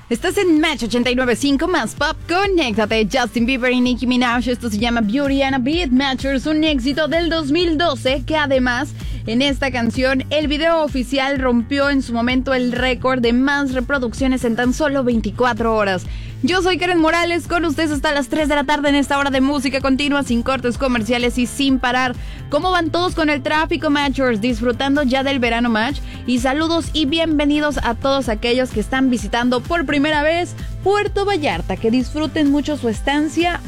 Estás en Match 89.5 más pop. Conéctate. Justin Bieber y Nicki Minaj. Esto se llama Beauty and a Beat. Matchers, un éxito del 2012 que además en esta canción el video oficial rompió en su momento el récord de más reproducciones en tan solo 24 horas. Yo soy Karen Morales, con ustedes hasta las 3 de la tarde en esta hora de música continua, sin cortes comerciales y sin parar. ¿Cómo van todos con el tráfico, Matchers? ¿Disfrutando ya del verano Match? Y saludos y bienvenidos a todos aquellos que están visitando por primera vez Puerto Vallarta. Que disfruten mucho su estancia.